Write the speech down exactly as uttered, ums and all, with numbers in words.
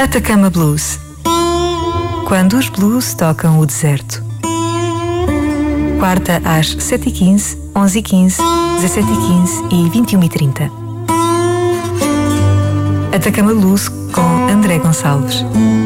Atacama Blues. Quando os blues tocam o deserto. Quarta às sete e quinze, onze e quinze, dezassete e quinze e vinte e uma e trinta. Atacama Blues com André Gonçalves.